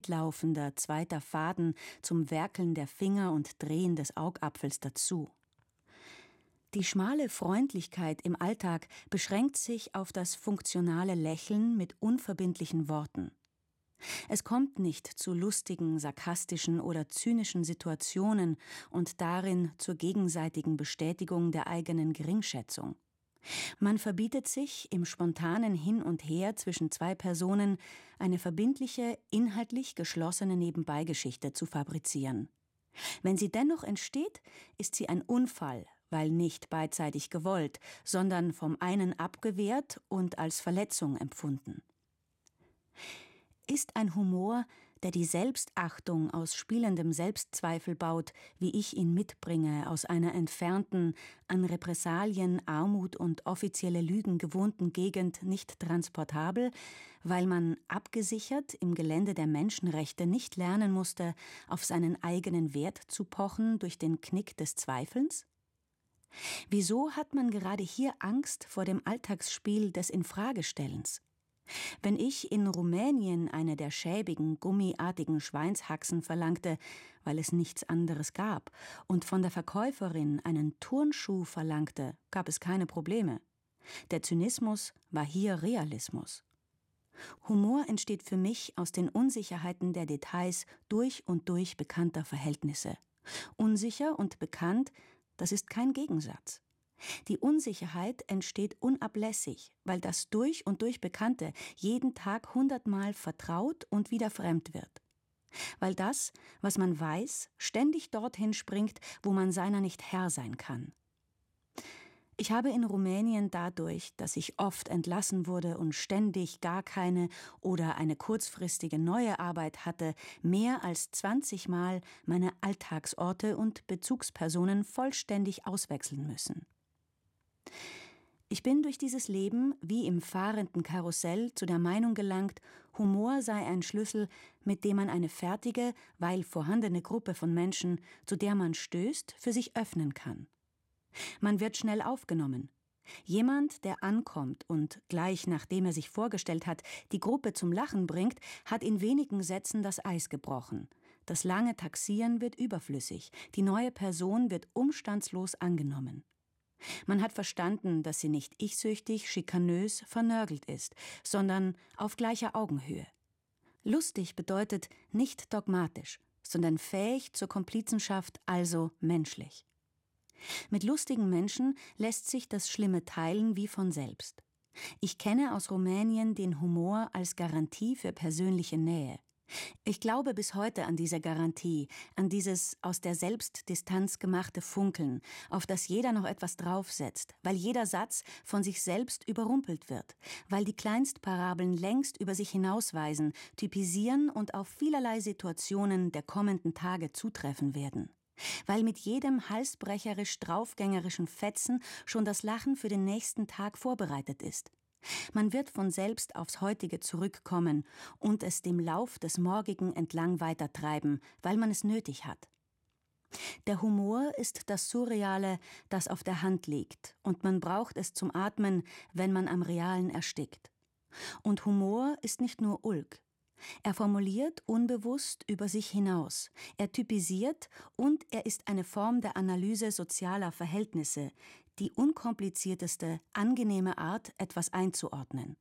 laufender zweiter Faden zum Werkeln der Finger und Drehen des Augapfels dazu. Die schmale Freundlichkeit im Alltag beschränkt sich auf das funktionale Lächeln mit unverbindlichen Worten. Es kommt nicht zu lustigen, sarkastischen oder zynischen Situationen und darin zur gegenseitigen Bestätigung der eigenen Geringschätzung. Man verbietet sich, im spontanen Hin und Her zwischen zwei Personen eine verbindliche, inhaltlich geschlossene Nebenbeigeschichte zu fabrizieren. Wenn sie dennoch entsteht, ist sie ein Unfall, weil nicht beidseitig gewollt, sondern vom einen abgewehrt und als Verletzung empfunden. Ist ein Humor, der die Selbstachtung aus spielendem Selbstzweifel baut, wie ich ihn mitbringe, aus einer entfernten, an Repressalien, Armut und offizielle Lügen gewohnten Gegend nicht transportabel, weil man abgesichert im Gelände der Menschenrechte nicht lernen musste, auf seinen eigenen Wert zu pochen durch den Knick des Zweifelns? Wieso hat man gerade hier Angst vor dem Alltagsspiel des Infragestellens? Wenn ich in Rumänien eine der schäbigen, gummiartigen Schweinshaxen verlangte, weil es nichts anderes gab, und von der Verkäuferin einen Turnschuh verlangte, gab es keine Probleme. Der Zynismus war hier Realismus. Humor entsteht für mich aus den Unsicherheiten der Details durch und durch bekannter Verhältnisse. Unsicher und bekannt, das ist kein Gegensatz. Die Unsicherheit entsteht unablässig, weil das durch und durch Bekannte jeden Tag 100-mal vertraut und wieder fremd wird. Weil das, was man weiß, ständig dorthin springt, wo man seiner nicht Herr sein kann. Ich habe in Rumänien dadurch, dass ich oft entlassen wurde und ständig gar keine oder eine kurzfristige neue Arbeit hatte, mehr als 20-mal meine Alltagsorte und Bezugspersonen vollständig auswechseln müssen. Ich bin durch dieses Leben wie im fahrenden Karussell zu der Meinung gelangt, Humor sei ein Schlüssel, mit dem man eine fertige, weil vorhandene Gruppe von Menschen, zu der man stößt, für sich öffnen kann. Man wird schnell aufgenommen. Jemand, der ankommt und gleich nachdem er sich vorgestellt hat, die Gruppe zum Lachen bringt, hat in wenigen Sätzen das Eis gebrochen. Das lange Taxieren wird überflüssig, die neue Person wird umstandslos angenommen. Man hat verstanden, dass sie nicht ich-süchtig, schikanös, vernörgelt ist, sondern auf gleicher Augenhöhe. Lustig bedeutet nicht dogmatisch, sondern fähig zur Komplizenschaft, also menschlich. Mit lustigen Menschen lässt sich das Schlimme teilen wie von selbst. Ich kenne aus Rumänien den Humor als Garantie für persönliche Nähe. Ich glaube bis heute an diese Garantie, an dieses aus der Selbstdistanz gemachte Funkeln, auf das jeder noch etwas draufsetzt, weil jeder Satz von sich selbst überrumpelt wird, weil die Kleinstparabeln längst über sich hinausweisen, typisieren und auf vielerlei Situationen der kommenden Tage zutreffen werden. Weil mit jedem halsbrecherisch draufgängerischen Fetzen schon das Lachen für den nächsten Tag vorbereitet ist. Man wird von selbst aufs Heutige zurückkommen und es dem Lauf des Morgigen entlang weitertreiben, weil man es nötig hat. Der Humor ist das Surreale, das auf der Hand liegt, und man braucht es zum Atmen, wenn man am Realen erstickt. Und Humor ist nicht nur Ulk. Er formuliert unbewusst über sich hinaus, er typisiert und er ist eine Form der Analyse sozialer Verhältnisse, die unkomplizierteste, angenehme Art, etwas einzuordnen.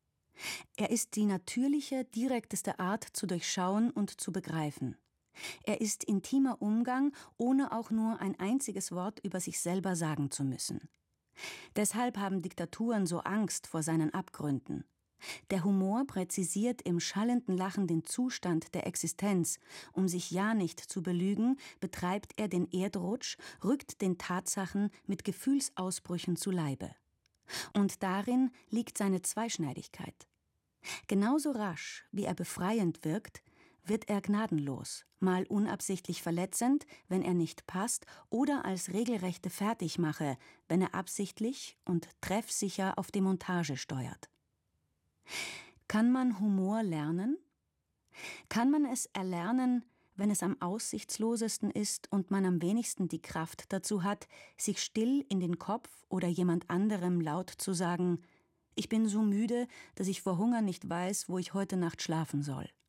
Er ist die natürliche, direkteste Art zu durchschauen und zu begreifen. Er ist intimer Umgang, ohne auch nur ein einziges Wort über sich selber sagen zu müssen. Deshalb haben Diktaturen so Angst vor seinen Abgründen. Der Humor präzisiert im schallenden Lachen den Zustand der Existenz. Um sich ja nicht zu belügen, betreibt er den Erdrutsch, rückt den Tatsachen mit Gefühlsausbrüchen zu Leibe. Und darin liegt seine Zweischneidigkeit. Genauso rasch, wie er befreiend wirkt, wird er gnadenlos, mal unabsichtlich verletzend, wenn er nicht passt, oder als regelrechte Fertigmache, wenn er absichtlich und treffsicher auf Demontage steuert. Kann man Humor lernen? Kann man es erlernen, wenn es am aussichtslosesten ist und man am wenigsten die Kraft dazu hat, sich still in den Kopf oder jemand anderem laut zu sagen: Ich bin so müde, dass ich vor Hunger nicht weiß, wo ich heute Nacht schlafen soll.